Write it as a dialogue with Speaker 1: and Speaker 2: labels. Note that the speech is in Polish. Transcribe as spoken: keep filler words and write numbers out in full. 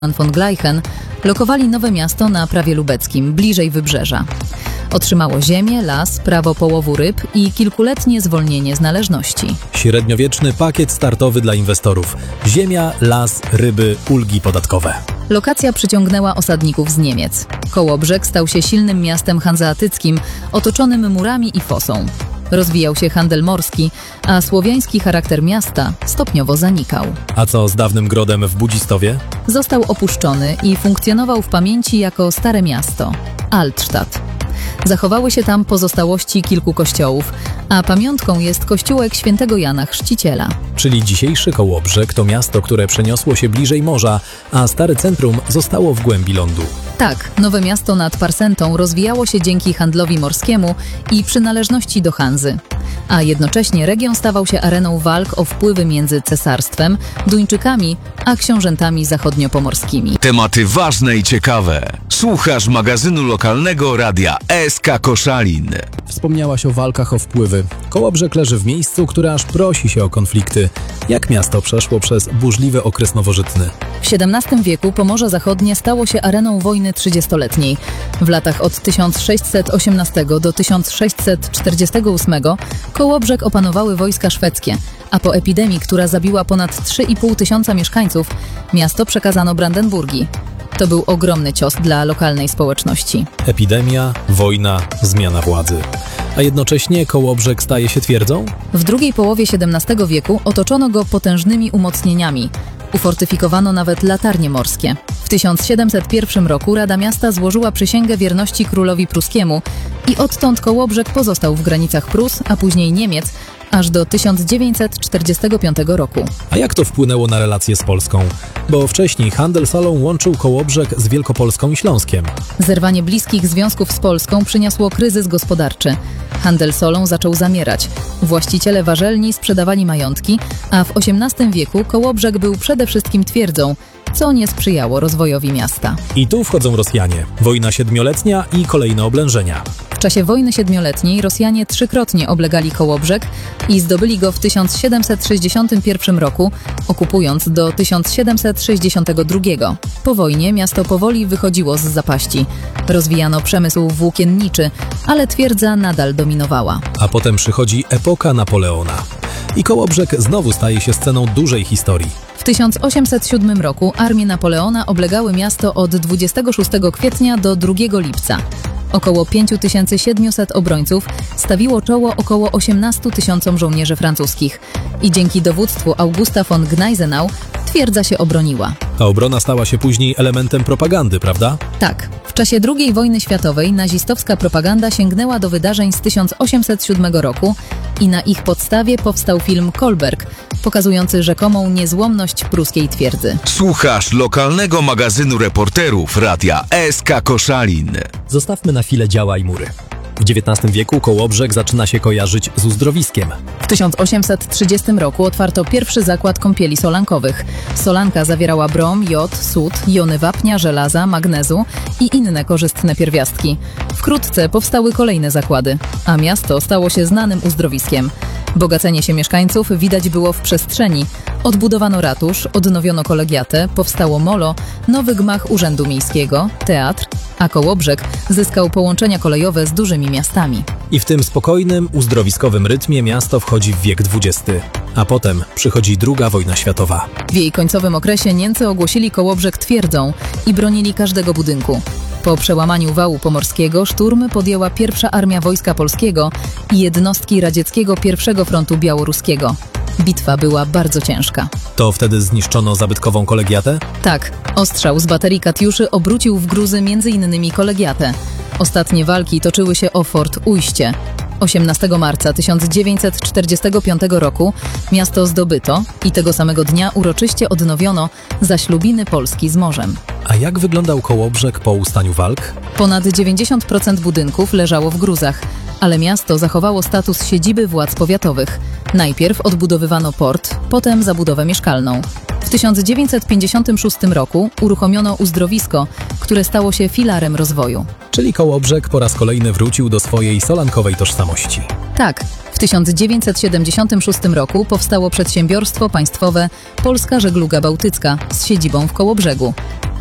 Speaker 1: von Gleichen lokowali nowe miasto na prawie lubeckim, bliżej wybrzeża. Otrzymało ziemię, las, prawo połowu ryb i kilkuletnie zwolnienie z należności.
Speaker 2: Średniowieczny pakiet startowy dla inwestorów. Ziemia, las, ryby, ulgi podatkowe.
Speaker 1: Lokacja przyciągnęła osadników z Niemiec. Kołobrzeg stał się silnym miastem hanzeatyckim, otoczonym murami i fosą. Rozwijał się handel morski, a słowiański charakter miasta stopniowo zanikał.
Speaker 2: A co z dawnym grodem w Budzistowie?
Speaker 1: Został opuszczony i funkcjonował w pamięci jako Stare Miasto, Altstadt. Zachowały się tam pozostałości kilku kościołów, a pamiątką jest kościółek świętego Jana Chrzciciela.
Speaker 2: Czyli dzisiejszy Kołobrzeg to miasto, które przeniosło się bliżej morza, a stare centrum zostało w głębi lądu.
Speaker 1: Tak, nowe miasto nad Parsentą rozwijało się dzięki handlowi morskiemu i przynależności do Hanzy. A jednocześnie region stawał się areną walk o wpływy między cesarstwem, Duńczykami, a książętami zachodniopomorskimi.
Speaker 3: Tematy ważne i ciekawe. Słuchasz magazynu lokalnego radia S K Koszalin.
Speaker 2: Wspomniałaś o walkach o wpływy. Kołobrzeg leży w miejscu, które aż prosi się o konflikty. Jak miasto przeszło przez burzliwy okres nowożytny?
Speaker 1: W siedemnastym wieku Pomorze Zachodnie stało się areną wojny trzydziestoletniej. W latach od tysiąc sześćset osiemnastego do tysiąc sześćset czterdziestego ósmego Kołobrzeg opanowały wojska szwedzkie, a po epidemii, która zabiła ponad trzy i pół tysiąca mieszkańców, miasto przekazano Brandenburgii. To był ogromny cios dla lokalnej społeczności.
Speaker 2: Epidemia, wojna, zmiana władzy. A jednocześnie Kołobrzeg staje się twierdzą?
Speaker 1: W drugiej połowie siedemnastego wieku otoczono go potężnymi umocnieniami. Ufortyfikowano nawet latarnie morskie. W tysiąc siedemset pierwszym roku Rada Miasta złożyła przysięgę wierności królowi pruskiemu i odtąd Kołobrzeg pozostał w granicach Prus, a później Niemiec, aż do tysiąc dziewięćset czterdziestego piątego roku.
Speaker 2: A jak to wpłynęło na relacje z Polską? Bo wcześniej handel solą łączył Kołobrzeg z Wielkopolską i Śląskiem.
Speaker 1: Zerwanie bliskich związków z Polską przyniosło kryzys gospodarczy. Handel solą zaczął zamierać. Właściciele warzelni sprzedawali majątki, a w osiemnastym wieku Kołobrzeg był przede wszystkim twierdzą, co nie sprzyjało rozwojowi miasta.
Speaker 2: I tu wchodzą Rosjanie. Wojna siedmioletnia i kolejne oblężenia.
Speaker 1: W czasie wojny siedmioletniej Rosjanie trzykrotnie oblegali Kołobrzeg i zdobyli go w tysiąc siedemset sześćdziesiątym pierwszym roku, okupując do tysiąc siedemset sześćdziesiątego drugiego. Po wojnie miasto powoli wychodziło z zapaści. Rozwijano przemysł włókienniczy, ale twierdza nadal dominowała.
Speaker 2: A potem przychodzi epoka Napoleona. I Kołobrzeg znowu staje się sceną dużej historii.
Speaker 1: W tysiąc osiemset siódmym roku armie Napoleona oblegały miasto od dwudziestego szóstego kwietnia do drugiego lipca. Około pięć tysięcy siedemset obrońców stawiło czoło około osiemnastu tysiącom żołnierzy francuskich i dzięki dowództwu Augusta von Gneisenau twierdza się obroniła.
Speaker 2: Ta obrona stała się później elementem propagandy, prawda?
Speaker 1: Tak. W czasie drugiej wojny światowej nazistowska propaganda sięgnęła do wydarzeń z tysiąc osiemset siódmego roku i na ich podstawie powstał film Kolberg, pokazujący rzekomą niezłomność pruskiej twierdzy.
Speaker 3: Słuchasz lokalnego magazynu reporterów radia S K Koszalin.
Speaker 2: Zostawmy na chwilę działa i mury. W dziewiętnastym wieku Kołobrzeg zaczyna się kojarzyć z uzdrowiskiem.
Speaker 1: W tysiąc osiemset trzydziestym roku otwarto pierwszy zakład kąpieli solankowych. Solanka zawierała brom, jod, sód, jony wapnia, żelaza, magnezu i inne korzystne pierwiastki. Wkrótce powstały kolejne zakłady, a miasto stało się znanym uzdrowiskiem. Bogacenie się mieszkańców widać było w przestrzeni. Odbudowano ratusz, odnowiono kolegiatę, powstało molo, nowy gmach Urzędu Miejskiego, teatr, a Kołobrzeg zyskał połączenia kolejowe z dużymi miastami.
Speaker 2: I w tym spokojnym, uzdrowiskowym rytmie miasto wchodzi w wiek dwudziesty. A potem przychodzi druga wojna światowa.
Speaker 1: W jej końcowym okresie Niemcy ogłosili Kołobrzeg twierdzą i bronili każdego budynku. Po przełamaniu wału pomorskiego szturm podjęła pierwsza armia Wojska Polskiego i jednostki radzieckiego pierwszego frontu białoruskiego. Bitwa była bardzo ciężka.
Speaker 2: To wtedy zniszczono zabytkową kolegiatę?
Speaker 1: Tak. Ostrzał z baterii Katiuszy obrócił w gruzy między innymi kolegiatę. Ostatnie walki toczyły się o Fort Ujście. osiemnastego marca tysiąc dziewięćset czterdziestego piątego roku miasto zdobyto i tego samego dnia uroczyście odnowiono zaślubiny Polski z morzem.
Speaker 2: A jak wyglądał Kołobrzeg po ustaniu walk?
Speaker 1: Ponad dziewięćdziesiąt procent budynków leżało w gruzach, ale miasto zachowało status siedziby władz powiatowych. Najpierw odbudowywano port, potem zabudowę mieszkalną. W tysiąc dziewięćset pięćdziesiątym szóstym roku uruchomiono uzdrowisko, które stało się filarem rozwoju.
Speaker 2: Czyli Kołobrzeg po raz kolejny wrócił do swojej solankowej tożsamości.
Speaker 1: Tak. W tysiąc dziewięćset siedemdziesiątym szóstym roku powstało przedsiębiorstwo państwowe Polska Żegluga Bałtycka z siedzibą w Kołobrzegu.